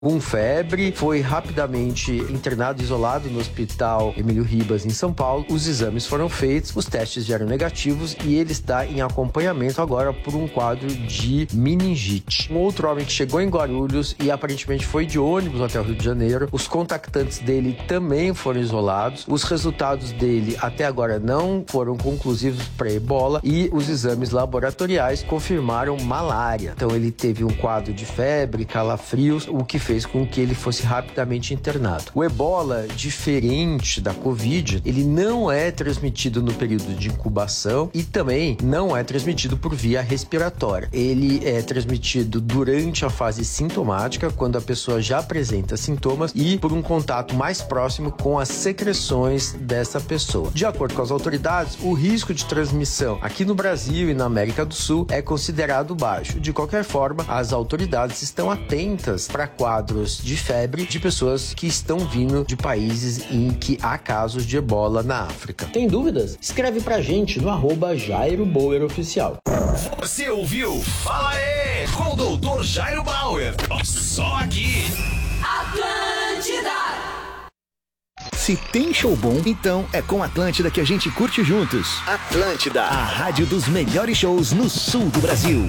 com febre, foi rapidamente internado, isolado no hospital Emílio Ribas, em São Paulo. Os exames foram feitos, os testes vieram negativos e ele está em acompanhamento agora por um quadro de meningite. Um outro homem que chegou em Guarulhos e aparentemente foi de ônibus até o Rio de Janeiro. Os contactantes dele também foram isolados. Os resultados dele até agora não foram conclusivos para ebola e os exames laboratoriais confirmaram malária. Então ele teve um quadro de febre, calafrios, o que fez com que ele fosse rapidamente internado. O ebola, diferente da Covid, ele não é transmitido no período de incubação e também não é transmitido por via respiratória. Ele é transmitido durante a fase sintomática, quando a pessoa já apresenta sintomas, e por um contato mais próximo com as secreções dessa pessoa. De acordo com as autoridades, o risco de transmissão aqui no Brasil e na América do Sul é considerado baixo. De qualquer forma, as autoridades estão atentas para quadros de febre de pessoas que estão vindo de países em que há casos de ebola na África. Tem dúvidas? Escreve pra gente no @JairoBauerOficial. Você ouviu? Fala aí, com o Dr. Jairo Bauer. Só aqui. Atlântida. Se tem show bom, então é com Atlântida que a gente curte juntos. Atlântida, a rádio dos melhores shows no sul do Brasil.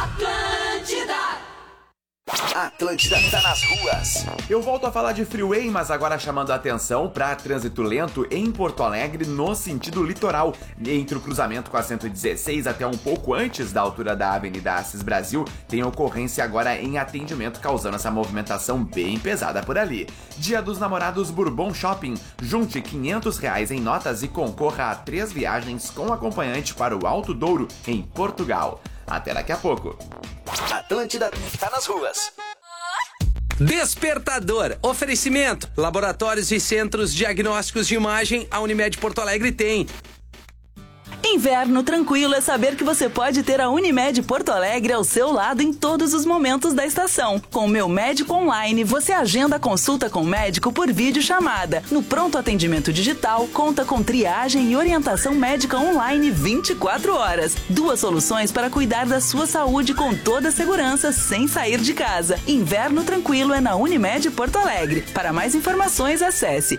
Atlântida tá nas ruas. Eu volto a falar de freeway, mas agora chamando a atenção para trânsito lento em Porto Alegre no sentido litoral. Entre o cruzamento com a 116 até um pouco antes da altura da Avenida Assis Brasil, tem ocorrência agora em atendimento, causando essa movimentação bem pesada por ali. Dia dos Namorados Bourbon Shopping. Junte R$500 em notas e concorra a 3 viagens com acompanhante para o Alto Douro, em Portugal. Até daqui a pouco. Atlântida tá nas ruas. Despertador. Oferecimento. Laboratórios e centros diagnósticos de imagem. A Unimed Porto Alegre tem. Inverno tranquilo é saber que você pode ter a Unimed Porto Alegre ao seu lado em todos os momentos da estação. Com o Meu Médico Online, você agenda a consulta com o médico por videochamada. No pronto atendimento digital, conta com triagem e orientação médica online 24 horas. 2 soluções para cuidar da sua saúde com toda a segurança, sem sair de casa. Inverno tranquilo é na Unimed Porto Alegre. Para mais informações, acesse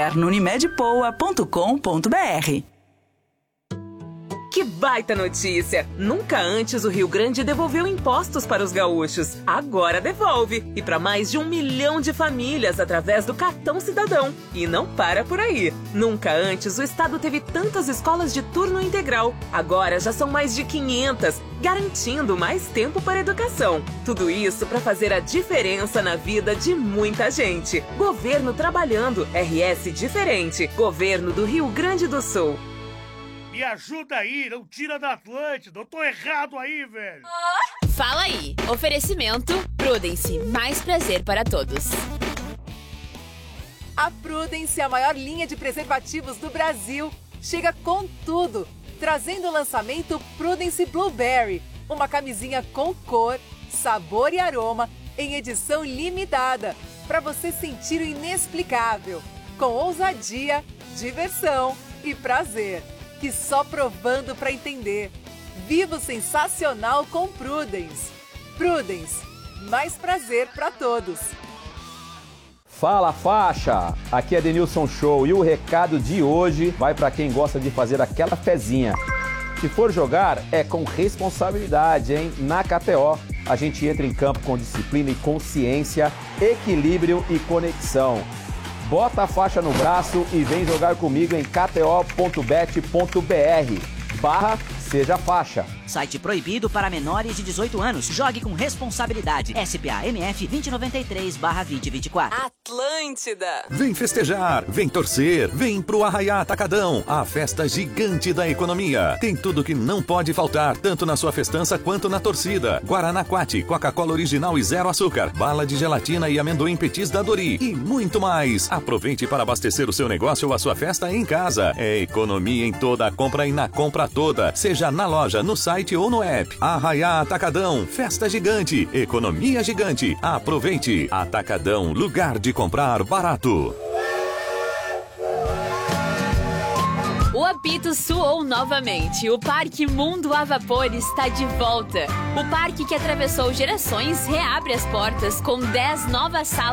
invernounimedpoa.com.br. Que baita notícia! Nunca antes o Rio Grande devolveu impostos para os gaúchos. Agora devolve! E para mais de 1 milhão de famílias através do Cartão Cidadão. E não para por aí! Nunca antes o estado teve tantas escolas de turno integral. Agora já são mais de 500, garantindo mais tempo para a educação. Tudo isso para fazer a diferença na vida de muita gente. Governo trabalhando. RS diferente. Governo do Rio Grande do Sul. Me ajuda aí, não tira da Atlântida, eu tô errado aí, velho. Fala aí, oferecimento Prudence, mais prazer para todos. A Prudence, a maior linha de preservativos do Brasil, chega com tudo, trazendo o lançamento Prudence Blueberry, uma camisinha com cor, sabor e aroma em edição limitada, para você sentir o inexplicável, com ousadia, diversão e prazer. Que só provando para entender. Viva o sensacional com Prudence. Prudence, mais prazer para todos. Fala faixa, aqui é Denilson Show e o recado de hoje vai para quem gosta de fazer aquela fezinha. Se for jogar, é com responsabilidade, hein? Na KTO, a gente entra em campo com disciplina e consciência, equilíbrio e conexão. Bota a faixa no braço e vem jogar comigo em kto.bet.br/seja faixa. Site proibido para menores de 18 anos. Jogue com responsabilidade. SPA-MF 2093/2024. Atlântida. Vem festejar, vem torcer, vem pro Arraiá Atacadão, a festa gigante da economia. Tem tudo que não pode faltar, tanto na sua festança quanto na torcida. Guaranaquate, Coca-Cola original e 0 açúcar, bala de gelatina e amendoim petis da Dori e muito mais. Aproveite para abastecer o seu negócio ou a sua festa em casa. É economia em toda a compra e na compra toda, seja na loja, no site ou no app. Arraiá Atacadão, festa gigante, economia gigante. Aproveite. Atacadão, lugar de comprar barato. O Apito Bonito suou novamente. O Parque Mundo a Vapor está de volta. O parque que atravessou gerações reabre as portas com 10 novas salas